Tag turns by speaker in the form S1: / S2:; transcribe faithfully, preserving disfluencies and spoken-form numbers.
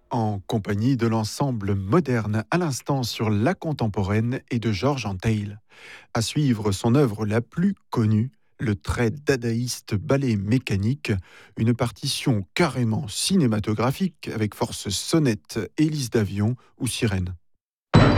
S1: en compagnie de l'ensemble moderne à l'instant sur la contemporaine et de Georges Antheil. À suivre son œuvre la plus connue, le très dadaïste ballet mécanique, une partition carrément cinématographique avec force sonnette, hélice d'avion ou sirène.